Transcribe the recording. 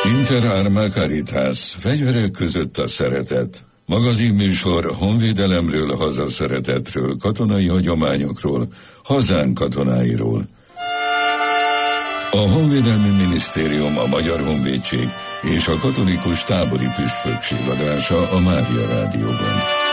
Inter Arma Caritas, fegyverek között a szeretet. Magazinműsor honvédelemről, hazaszeretetről, katonai hagyományokról, hazánk katonáiról. A Honvédelmi Minisztérium, a Magyar Honvédség és a Katolikus Tábori Püspökség adása a Mária Rádióban.